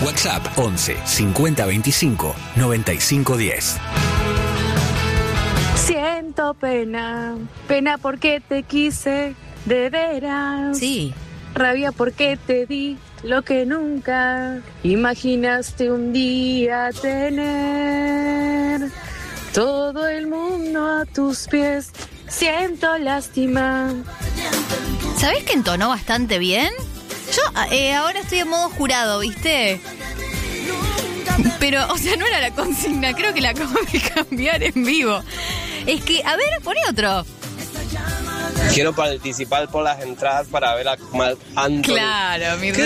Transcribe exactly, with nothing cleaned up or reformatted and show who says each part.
Speaker 1: WhatsApp once cincuenta veinticinco noventa y cinco diez.
Speaker 2: Siento pena, pena porque te quise de veras.
Speaker 3: Sí.
Speaker 2: Rabia porque te di lo que nunca imaginaste un día tener. Todo el mundo a tus pies, siento lástima.
Speaker 3: ¿Sabés que entonó bastante bien? Yo eh, ahora estoy en modo jurado, ¿viste? Pero, o sea, no era la consigna, creo que la acabo de cambiar en vivo. Es que, a ver, poné otro.
Speaker 4: Quiero participar por las entradas para ver a Marc Anthony.
Speaker 3: Claro, mi